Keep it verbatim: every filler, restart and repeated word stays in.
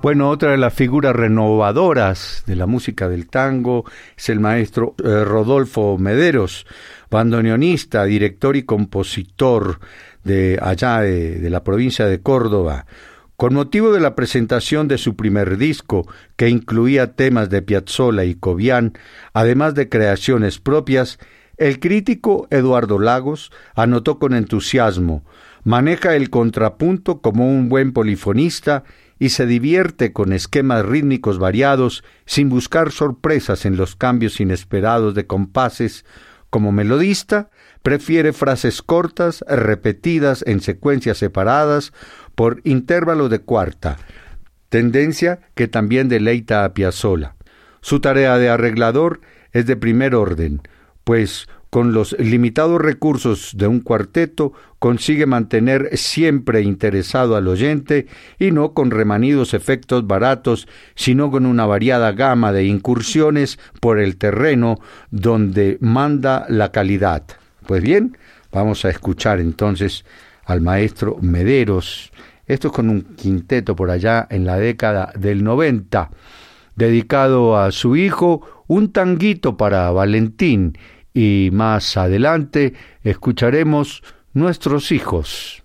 Bueno, otra de las figuras renovadoras de la música del tango es el maestro eh, Rodolfo Mederos, bandoneonista, director y compositor de allá de, de la provincia de Córdoba. Con motivo de la presentación de su primer disco, que incluía temas de Piazzolla y Cobián, además de creaciones propias, el crítico Eduardo Lagos anotó con entusiasmo: maneja el contrapunto como un buen polifonista y se divierte con esquemas rítmicos variados sin buscar sorpresas en los cambios inesperados de compases. Como melodista, prefiere frases cortas, repetidas en secuencias separadas por intervalos de cuarta, tendencia que también deleita a Piazzolla. Su tarea de arreglador es de primer orden, pues con los limitados recursos de un cuarteto consigue mantener siempre interesado al oyente, y no con remanidos efectos baratos, sino con una variada gama de incursiones por el terreno donde manda la calidad. Pues bien, vamos a escuchar entonces al maestro Mederos. Esto es con un quinteto por allá en la década del noventa, dedicado a su hijo, un tanguito para Valentín. Y más adelante escucharemos Nuestros Hijos.